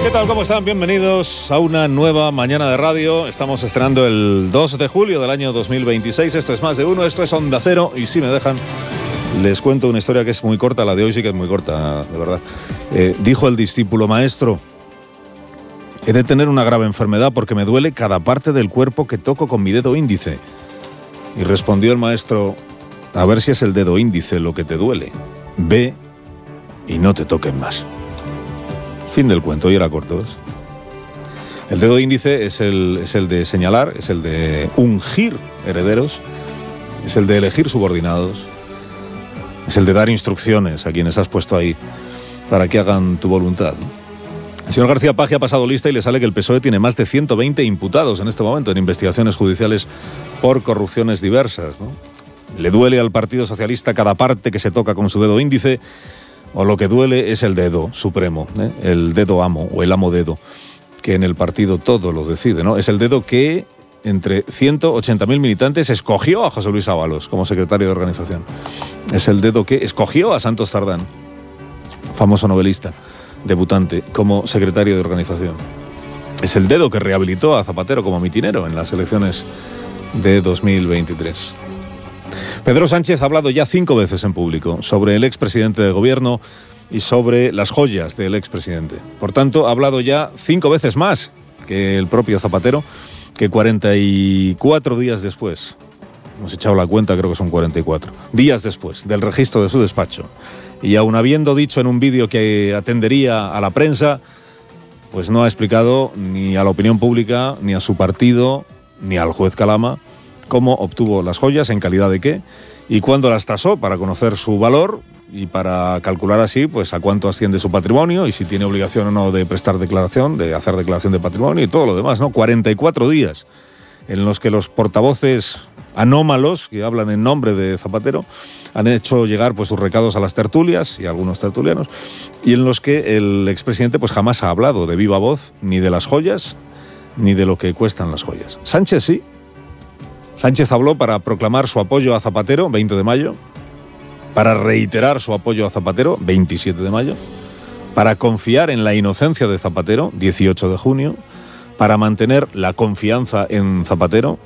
¿Qué tal? ¿Cómo están? Bienvenidos a una nueva mañana de radio. Estamos estrenando el 2 de julio del año 2026. Esto es Más de Uno, esto es Onda Cero. Y si me dejan, les cuento una historia que es muy corta. La de hoy sí que es muy corta, de verdad. Dijo el discípulo: maestro, he de tener una grave enfermedad porque me duele cada parte del cuerpo que toco con mi dedo índice. Y respondió el maestro: a ver si es el dedo índice lo que te duele. Ve y no te toquen más. Fin del cuento, y era corto, ¿ves? El dedo índice es el de señalar, es el de ungir herederos, es el de elegir subordinados, es el de dar instrucciones a quienes has puesto ahí para que hagan tu voluntad. El señor García Paje ha pasado lista y le sale que el PSOE tiene más de 120 imputados en este momento en investigaciones judiciales por corrupciones diversas, ¿no? Le duele al Partido Socialista cada parte que se toca con su dedo índice, o lo que duele es el dedo supremo, el dedo amo o el amo dedo, que en el partido todo lo decide, ¿no? Es el dedo que entre 180.000 militantes escogió a José Luis Ábalos como secretario de organización. Es el dedo que escogió a Santos Cerdán, famoso novelista, debutante, como secretario de organización. Es el dedo que rehabilitó a Zapatero como mitinero en las elecciones de 2023. Pedro Sánchez ha hablado ya 5 veces en público sobre el expresidente de gobierno y sobre las joyas del expresidente. Por tanto, ha hablado ya 5 veces más que el propio Zapatero, que 44 días después, hemos echado la cuenta, creo que son 44, días después del registro de su despacho, y aun habiendo dicho en un vídeo que atendería a la prensa, pues no ha explicado ni a la opinión pública, ni a su partido, ni al juez Calama, cómo obtuvo las joyas, en calidad de qué, y cuándo las tasó para conocer su valor y para calcular así pues a cuánto asciende su patrimonio y si tiene obligación o no de prestar declaración, de hacer declaración de patrimonio y todo lo demás, ¿no? 44 días en los que los portavoces anómalos que hablan en nombre de Zapatero han hecho llegar pues sus recados a las tertulias y a algunos tertulianos, y en los que el expresidente pues jamás ha hablado de viva voz ni de las joyas ni de lo que cuestan las joyas. Sánchez sí. Sánchez habló para proclamar su apoyo a Zapatero, 20 de mayo, para reiterar su apoyo a Zapatero, 27 de mayo, para confiar en la inocencia de Zapatero, 18 de junio, para mantener la confianza en Zapatero,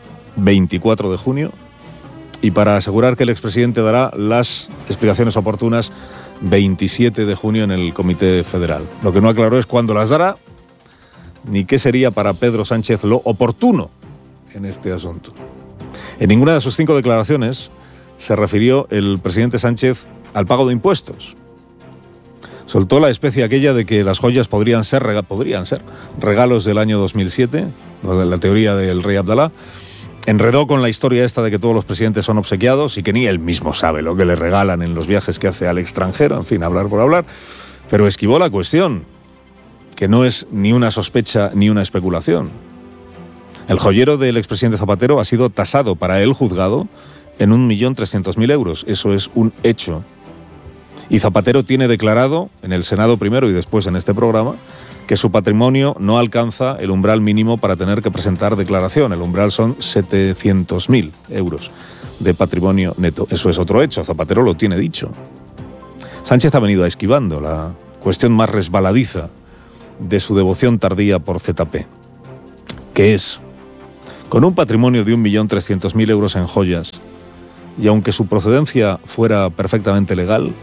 24 de junio, y para asegurar que el expresidente dará las explicaciones oportunas, 27 de junio en el Comité Federal. Lo que no aclaró es cuándo las dará, ni qué sería para Pedro Sánchez lo oportuno en este asunto. En ninguna de sus 5 declaraciones se refirió el presidente Sánchez al pago de impuestos. Soltó la especie aquella de que las joyas podrían ser regalos del año 2007, la teoría del rey Abdalá. Enredó con la historia esta de que todos los presidentes son obsequiados y que ni él mismo sabe lo que le regalan en los viajes que hace al extranjero. En fin, hablar por hablar. Pero esquivó la cuestión, que no es ni una sospecha ni una especulación. El joyero del expresidente Zapatero ha sido tasado para el juzgado en 1.300.000 euros. Eso es un hecho. Y Zapatero tiene declarado, en el Senado primero y después en este programa, que su patrimonio no alcanza el umbral mínimo para tener que presentar declaración. El umbral son 700.000 euros de patrimonio neto. Eso es otro hecho. Zapatero lo tiene dicho. Sánchez ha venido esquivando la cuestión más resbaladiza de su devoción tardía por ZP, que es: con un patrimonio de 1.300.000 euros en joyas, y aunque su procedencia fuera perfectamente legal,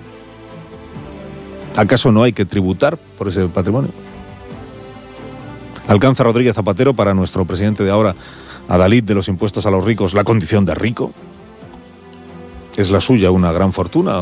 ¿acaso no hay que tributar por ese patrimonio? ¿Alcanza Rodríguez Zapatero, para nuestro presidente de ahora, adalid de los impuestos a los ricos, la condición de rico? ¿Es la suya una gran fortuna?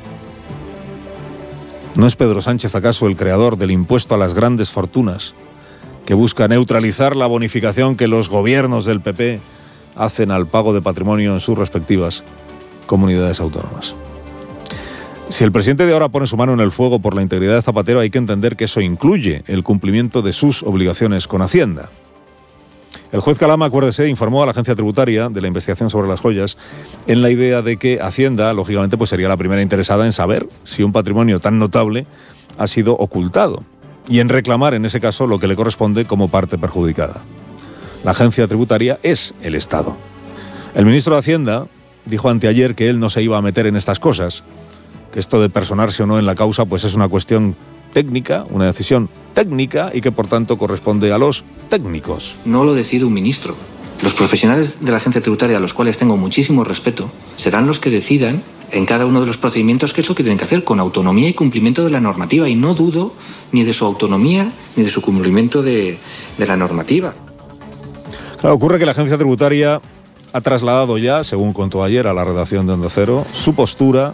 ¿No es Pedro Sánchez acaso el creador del impuesto a las grandes fortunas, que busca neutralizar la bonificación que los gobiernos del PP hacen al pago de patrimonio en sus respectivas comunidades autónomas? Si el presidente de ahora pone su mano en el fuego por la integridad de Zapatero, hay que entender que eso incluye el cumplimiento de sus obligaciones con Hacienda. El juez Calama, acuérdese, informó a la agencia tributaria de la investigación sobre las joyas en la idea de que Hacienda, lógicamente, pues sería la primera interesada en saber si un patrimonio tan notable ha sido ocultado y en reclamar, en ese caso, lo que le corresponde como parte perjudicada. La agencia tributaria es el Estado. El ministro de Hacienda dijo anteayer que él no se iba a meter en estas cosas, que esto de personarse o no en la causa pues es una cuestión técnica, una decisión técnica y que por tanto corresponde a los técnicos. No lo decide un ministro. Los profesionales de la agencia tributaria, a los cuales tengo muchísimo respeto, serán los que decidan en cada uno de los procedimientos qué es lo que tienen que hacer, con autonomía y cumplimiento de la normativa. Y no dudo ni de su autonomía ni de su cumplimiento de la normativa. Claro, ocurre que la agencia tributaria ha trasladado ya, según contó ayer a la redacción de Onda Cero, su postura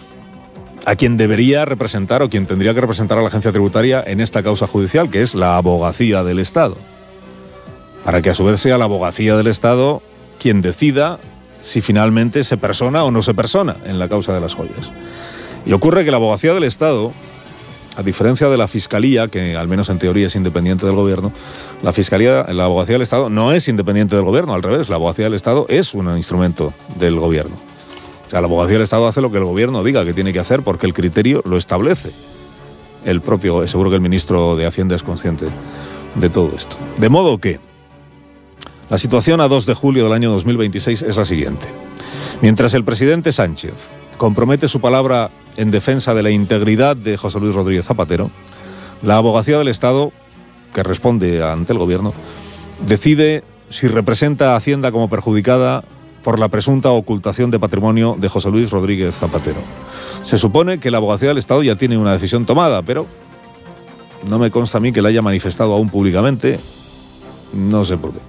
a quien debería representar o quien tendría que representar a la agencia tributaria en esta causa judicial, que es la Abogacía del Estado. Para que a su vez sea la Abogacía del Estado quien decida si finalmente se persona o no se persona en la causa de las joyas. Y ocurre que la Abogacía del Estado, a diferencia de la Fiscalía, que al menos en teoría es independiente del Gobierno, la Abogacía del Estado no es independiente del Gobierno, al revés, la Abogacía del Estado es un instrumento del Gobierno. O sea, la Abogacía del Estado hace lo que el Gobierno diga que tiene que hacer porque el criterio lo establece el propio, seguro que el ministro de Hacienda es consciente de todo esto. De modo que la situación a 2 de julio del año 2026 es la siguiente. Mientras el presidente Sánchez compromete su palabra en defensa de la integridad de José Luis Rodríguez Zapatero, la Abogacía del Estado, que responde ante el Gobierno, decide si representa a Hacienda como perjudicada por la presunta ocultación de patrimonio de José Luis Rodríguez Zapatero. Se supone que la Abogacía del Estado ya tiene una decisión tomada, pero no me consta a mí que la haya manifestado aún públicamente, no sé por qué.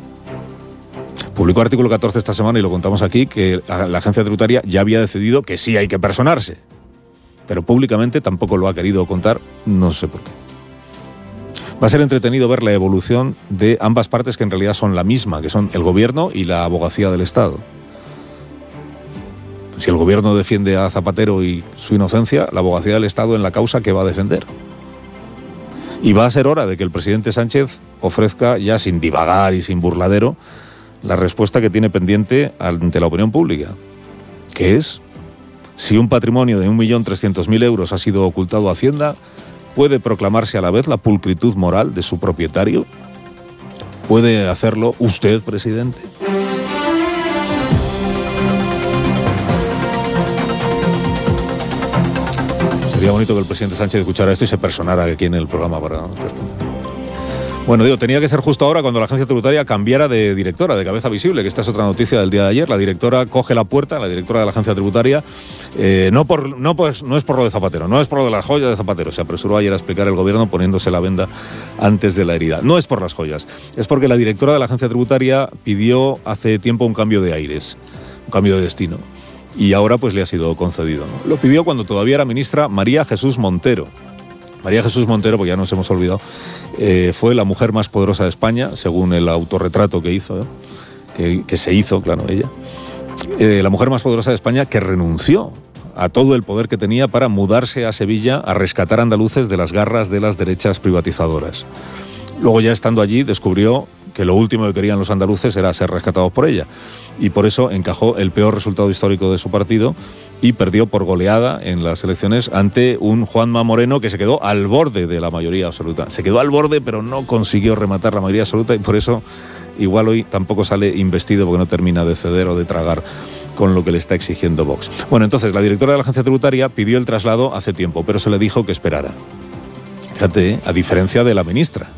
Publicó Artículo 14 esta semana, y lo contamos aquí, que la agencia tributaria ya había decidido que sí hay que personarse. Pero públicamente tampoco lo ha querido contar, no sé por qué. Va a ser entretenido ver la evolución de ambas partes, que en realidad son la misma, que son el Gobierno y la Abogacía del Estado. Si el Gobierno defiende a Zapatero y su inocencia, la Abogacía del Estado en la causa, ¿qué va a defender? Y va a ser hora de que el presidente Sánchez ofrezca, ya sin divagar y sin burladero, la respuesta que tiene pendiente ante la opinión pública, que es si un patrimonio de 1.300.000 euros ha sido ocultado a Hacienda, ¿puede proclamarse a la vez la pulcritud moral de su propietario? ¿Puede hacerlo usted, presidente? Sería bonito que el presidente Sánchez escuchara esto y se personara aquí en el programa para responder. Bueno, digo, tenía que ser justo ahora cuando la agencia tributaria cambiara de directora, de cabeza visible, que esta es otra noticia del día de ayer. La directora coge la puerta, la directora de la agencia tributaria, no es por lo de Zapatero, no es por lo de las joyas de Zapatero. Se apresuró ayer a explicar el Gobierno poniéndose la venda antes de la herida. No es por las joyas, es porque la directora de la agencia tributaria pidió hace tiempo un cambio de aires, un cambio de destino. Y ahora pues le ha sido concedido, ¿no? Lo pidió cuando todavía era ministra María Jesús Montero. María Jesús Montero, porque ya nos hemos olvidado, fue la mujer más poderosa de España, según el autorretrato que hizo, que se hizo, claro, ella. La mujer más poderosa de España, que renunció a todo el poder que tenía para mudarse a Sevilla a rescatar andaluces de las garras de las derechas privatizadoras. Luego, ya estando allí, descubrió que lo último que querían los andaluces era ser rescatados por ella. Y por eso encajó el peor resultado histórico de su partido y perdió por goleada en las elecciones ante un Juanma Moreno que se quedó al borde de la mayoría absoluta. Se quedó al borde, pero no consiguió rematar la mayoría absoluta, y por eso igual hoy tampoco sale investido, porque no termina de ceder o de tragar con lo que le está exigiendo Vox. Bueno, entonces la directora de la agencia tributaria pidió el traslado hace tiempo, pero se le dijo que esperara. Fíjate, a diferencia de la ministra,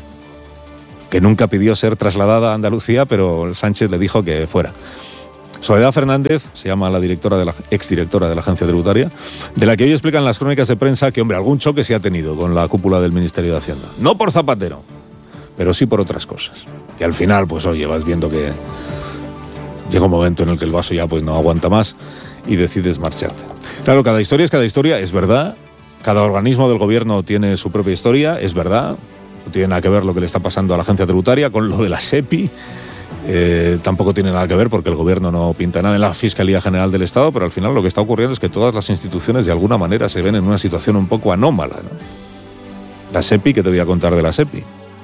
que nunca pidió ser trasladada a Andalucía, pero Sánchez le dijo que fuera. Soledad Fernández, se llama la exdirectora de la agencia tributaria, de la que hoy explican las crónicas de prensa que, hombre, algún choque se ha tenido con la cúpula del Ministerio de Hacienda. No por Zapatero, pero sí por otras cosas. Y al final, pues oye, vas viendo que llega un momento en el que el vaso ya pues no aguanta más y decides marcharte. Claro, cada historia es verdad. Cada organismo del Gobierno tiene su propia historia, es verdad. No tiene nada que ver lo que le está pasando a la agencia tributaria con lo de la SEPI. Tampoco tiene nada que ver porque el Gobierno no pinta nada en la Fiscalía General del Estado, pero al final lo que está ocurriendo es que todas las instituciones de alguna manera se ven en una situación un poco anómala, ¿no? La SEPI, ¿qué te voy a contar de la SEPI?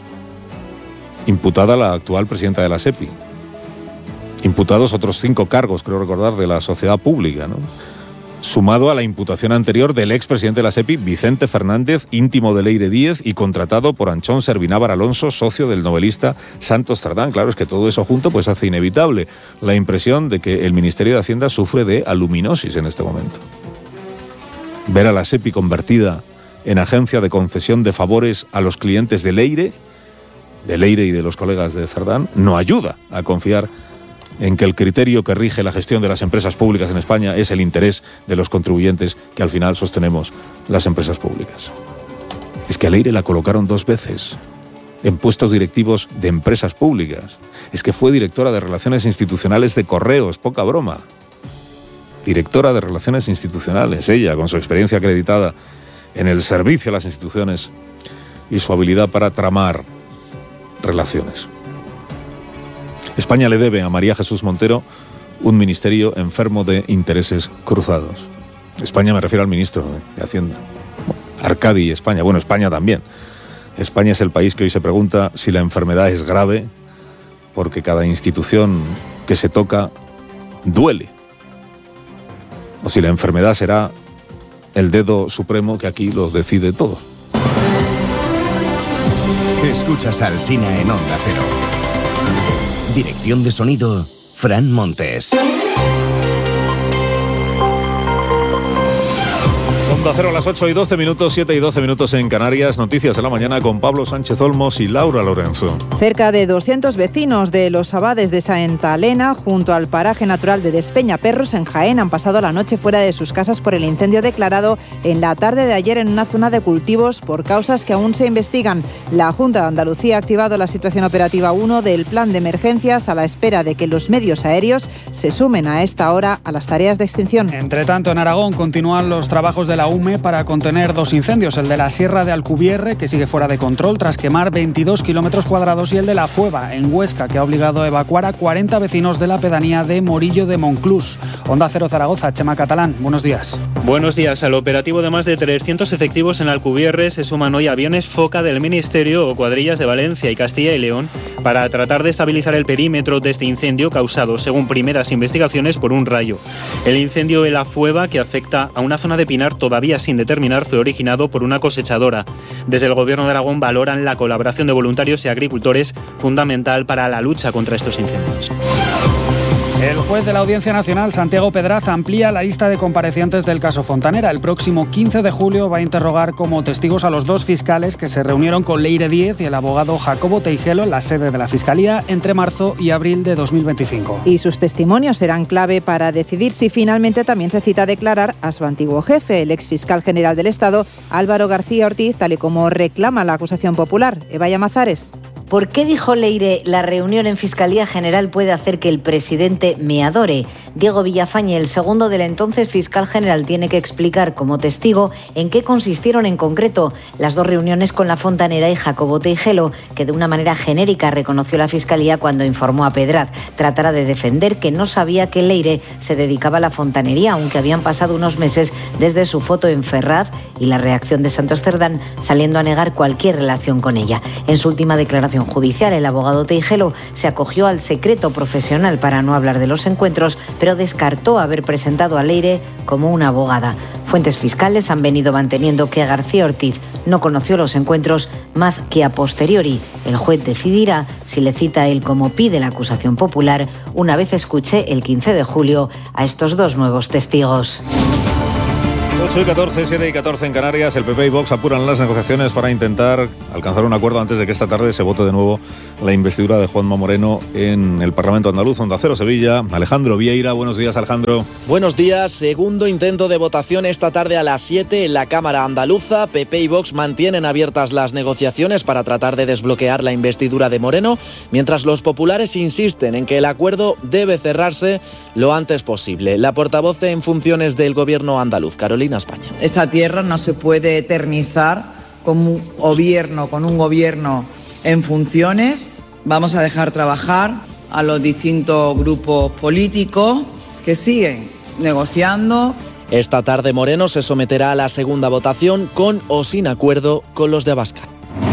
Imputada la actual presidenta de la SEPI. Imputados otros 5 cargos, creo recordar, de la sociedad pública, ¿no? Sumado a la imputación anterior del expresidente de la SEPI, Vicente Fernández, íntimo de Leire Díez y contratado por Anchón Servinávar Alonso, socio del novelista Santos Cerdán. Claro, es que todo eso junto pues hace inevitable la impresión de que el Ministerio de Hacienda sufre de aluminosis en este momento. Ver a la SEPI convertida en agencia de concesión de favores a los clientes de Leire y de los colegas de Cerdán, no ayuda a confiar en que el criterio que rige la gestión de las empresas públicas en España es el interés de los contribuyentes, que al final sostenemos las empresas públicas. Es que a Leire la colocaron 2 veces en puestos directivos de empresas públicas. Es que fue directora de Relaciones Institucionales de Correos, poca broma. Directora de Relaciones Institucionales, ella, con su experiencia acreditada en el servicio a las instituciones y su habilidad para tramar relaciones. España le debe a María Jesús Montero un ministerio enfermo de intereses cruzados. España, me refiero al ministro de Hacienda. Arcadi y España. Bueno, España también. España es el país que hoy se pregunta si la enfermedad es grave, porque cada institución que se toca duele. O si la enfermedad será el dedo supremo que aquí lo decide todo. Escuchas a Alsina en Onda Cero. Dirección de sonido, Fran Montes. Onda Cero a las 8:12, 7:12 en Canarias. Noticias de la mañana con Pablo Sánchez Olmos y Laura Lorenzo. Cerca de 200 vecinos de los Abades de Santa Elena, junto al paraje natural de Despeñaperros, en Jaén, han pasado la noche fuera de sus casas por el incendio declarado en la tarde de ayer en una zona de cultivos por causas que aún se investigan. La Junta de Andalucía ha activado la situación operativa 1 del plan de emergencias a la espera de que los medios aéreos se sumen a esta hora a las tareas de extinción. Entre tanto, en Aragón continúan los trabajos de la UME para contener 2 incendios, el de la Sierra de Alcubierre, que sigue fuera de control tras quemar 22 kilómetros cuadrados, y el de la Fueva, en Huesca, que ha obligado a evacuar a 40 vecinos de la pedanía de Morillo de Monclús. Onda Cero Zaragoza, Chema Catalán, buenos días. Buenos días. Al operativo de más de 300 efectivos en Alcubierre se suman hoy aviones Foca del Ministerio o cuadrillas de Valencia y Castilla y León para tratar de estabilizar el perímetro de este incendio causado, según primeras investigaciones, por un rayo. El incendio de la Fueva, que afecta a una zona de pinar todavía sin determinar, fue originado por una cosechadora. Desde el Gobierno de Aragón valoran la colaboración de voluntarios y agricultores, fundamental para la lucha contra estos incendios. El juez de la Audiencia Nacional, Santiago Pedraz, amplía la lista de comparecientes del caso Fontanera. El próximo 15 de julio va a interrogar como testigos a los 2 fiscales que se reunieron con Leire Díez y el abogado Jacobo Teijelo en la sede de la Fiscalía entre marzo y abril de 2025. Y sus testimonios serán clave para decidir si finalmente también se cita a declarar a su antiguo jefe, el exfiscal general del Estado, Álvaro García Ortiz, tal y como reclama la acusación popular. Eva Llamazares. ¿Por qué, dijo Leire, la reunión en Fiscalía General puede hacer que el presidente me adore? Diego Villafañe, el segundo del entonces fiscal general, tiene que explicar como testigo en qué consistieron en concreto las 2 reuniones con la Fontanera y Jacobo Teijelo, que de una manera genérica reconoció la Fiscalía cuando informó a Pedraz. Tratará de defender que no sabía que Leire se dedicaba a la fontanería, aunque habían pasado unos meses desde su foto en Ferraz y la reacción de Santos Cerdán saliendo a negar cualquier relación con ella. En su última declaración judicial, el abogado Teijelo se acogió al secreto profesional para no hablar de los encuentros, pero descartó haber presentado a Leire como una abogada. Fuentes fiscales han venido manteniendo que García Ortiz no conoció los encuentros más que a posteriori. El juez decidirá si le cita a él como pide la acusación popular, una vez escuche el 15 de julio a estos 2 nuevos testigos. 8:14, 7:14 en Canarias. El PP y Vox apuran las negociaciones para intentar alcanzar un acuerdo antes de que esta tarde se vote de nuevo la investidura de Juanma Moreno en el Parlamento andaluz. Onda Cero Sevilla, Alejandro Vieira. Buenos días, Alejandro. Buenos días. Segundo intento de votación esta tarde a las 7 en la Cámara Andaluza. PP y Vox mantienen abiertas las negociaciones para tratar de desbloquear la investidura de Moreno, mientras los populares insisten en que el acuerdo debe cerrarse lo antes posible. La portavoz en funciones del Gobierno andaluz, Carolina España. Esta tierra no se puede eternizar con un gobierno en funciones. Vamos a dejar trabajar a los distintos grupos políticos que siguen negociando. Esta tarde Moreno se someterá a la segunda votación con o sin acuerdo con los de Abascal.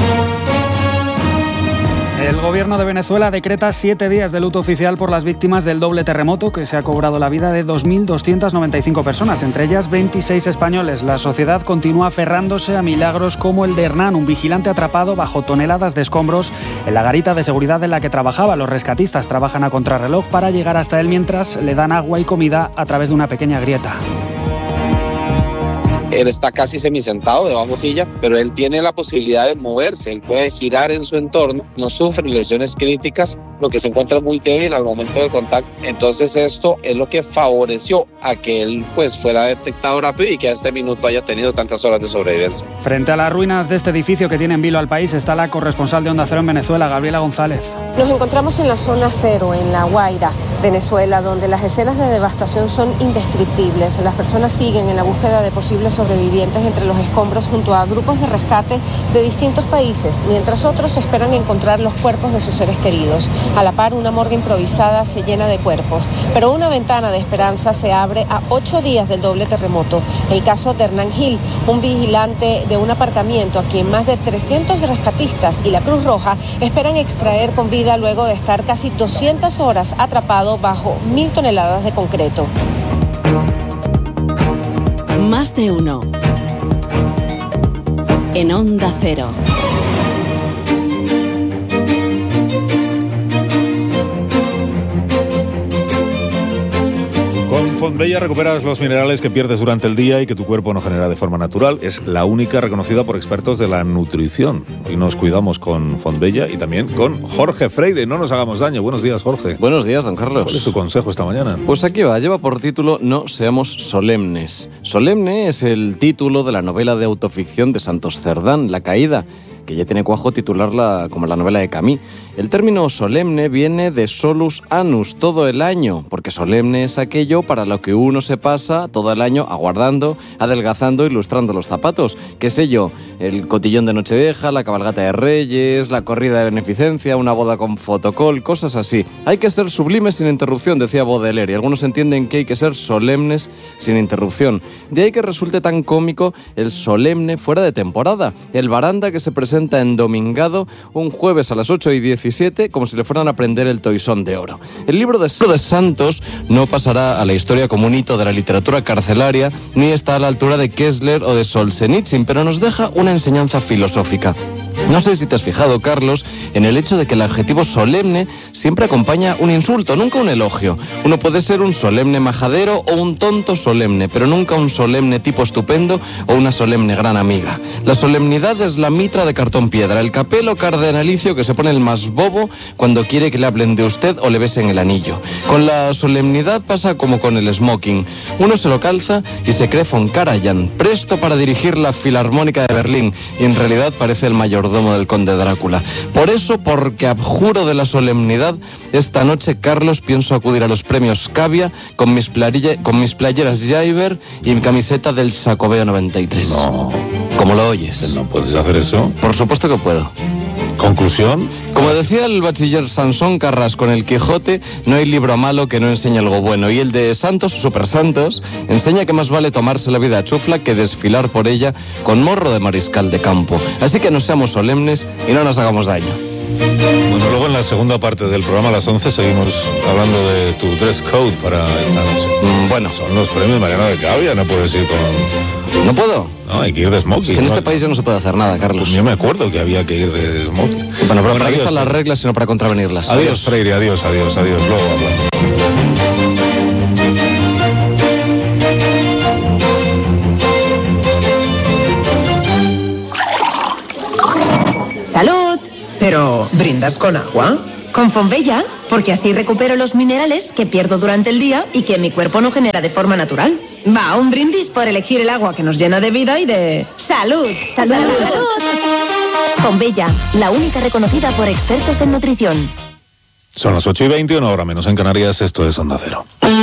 El gobierno de Venezuela decreta 7 días de luto oficial por las víctimas del doble terremoto que se ha cobrado la vida de 2.295 personas, entre ellas 26 españoles. La sociedad continúa aferrándose a milagros como el de Hernán, un vigilante atrapado bajo toneladas de escombros en la garita de seguridad en la que trabajaba. Los rescatistas trabajan a contrarreloj para llegar hasta él mientras le dan agua y comida a través de una pequeña grieta. Él está casi semisentado debajo silla, pero él tiene la posibilidad de moverse, él puede girar en su entorno, no sufre lesiones críticas, lo que se encuentra muy débil al momento del contacto. Entonces esto es lo que favoreció a que él pues fuera detectado rápido y que a este minuto haya tenido tantas horas de sobrevivencia. Frente a las ruinas de este edificio que tiene en vilo al país está la corresponsal de Onda Cero en Venezuela, Gabriela González. Nos encontramos en la zona cero, en La Guaira, Venezuela, donde las escenas de devastación son indescriptibles. Las personas siguen en la búsqueda de posibles sobrevivientes entre los escombros junto a grupos de rescate de distintos países, mientras otros esperan encontrar los cuerpos de sus seres queridos. A la par, una morgue improvisada se llena de cuerpos, pero una ventana de esperanza se abre a 8 días del doble terremoto. El caso de Hernán Gil, un vigilante de un aparcamiento a quien más de 300 rescatistas y la Cruz Roja esperan extraer con vida luego de estar casi 200 horas atrapado bajo 1.000 toneladas de concreto. Más de uno. En Onda Cero. Con Fontbella recuperas los minerales que pierdes durante el día y que tu cuerpo no genera de forma natural. Es la única reconocida por expertos de la nutrición. Hoy nos cuidamos con Fontbella y también con Jorge Freire. No nos hagamos daño. Buenos días, Jorge. Buenos días, don Carlos. ¿Cuál es tu consejo esta mañana? Pues aquí va. Lleva por título No seamos solemnes. Solemne es el título de la novela de autoficción de Santos Cerdán, La caída, que ya tiene cuajo titularla como la novela de Camus. El término solemne viene de solus annus, todo el año, porque solemne es aquello para lo que uno se pasa todo el año aguardando, adelgazando, ilustrando los zapatos. ¿Qué sé yo? El cotillón de Nochevieja, la cabalgata de Reyes, la corrida de beneficencia, una boda con fotocol, cosas así. Hay que ser sublimes sin interrupción, decía Baudelaire, y algunos entienden que hay que ser solemnes sin interrupción. De ahí que resulte tan cómico el solemne fuera de temporada. El baranda que se presenta en Domingado un jueves a las 8:17 como si le fueran a prender el toisón de oro. El libro de Santos no pasará a la historia como un hito de la literatura carcelaria ni está a la altura de Kessler o de Solzhenitsyn, pero nos deja una enseñanza filosófica. No sé si te has fijado, Carlos, en el hecho de que el adjetivo solemne siempre acompaña un insulto, nunca un elogio. Uno puede ser un solemne majadero o un tonto solemne, pero nunca un solemne tipo estupendo o una solemne gran amiga. La solemnidad es la mitra de cartón piedra, el capelo cardenalicio que se pone el más bobo cuando quiere que le hablen de usted o le besen el anillo. Con la solemnidad pasa como con el smoking. Uno se lo calza y se cree von Karajan, presto para dirigir la Filarmónica de Berlín, y en realidad parece el mayordomo del conde Drácula. Por eso, porque abjuro de la solemnidad, esta noche, Carlos, pienso acudir a los premios Cavia con mis playeras Jaiber y mi camiseta del Sacobeo 93. No. ¿Cómo lo oyes? ¿No puedes hacer eso? Por supuesto que puedo. ¿Conclusión? Como decía el bachiller Sansón Carrasco en El Quijote, no hay libro malo que no enseñe algo bueno. Y el de Santos, Super Santos, enseña que más vale tomarse la vida a chufla que desfilar por ella con morro de mariscal de campo. Así que no seamos solemnes y no nos hagamos daño. Bueno, luego en la segunda parte del programa a las 11 seguimos hablando de tu dress code para esta noche. Bueno. Son los premios Mariano de Cavia, no puedes ir con... ¿No puedo? No, hay que ir de smoking. Es que en este país ya no se puede hacer nada, Carlos. Pues yo me acuerdo que había que ir de smoking. Bueno, pero para qué están las reglas sino para contravenirlas. Adiós, Freire, adiós. Luego hablamos. ¡Salud! Pero, ¿brindas con agua? Con Fontbella, porque así recupero los minerales que pierdo durante el día y que mi cuerpo no genera de forma natural. Va, un brindis por elegir el agua que nos llena de vida y de... ¡Salud! ¡Salud! ¡Salud! Fontbella, la única reconocida por expertos en nutrición. Son las 8:20, una hora menos en Canarias. Esto es Onda Cero.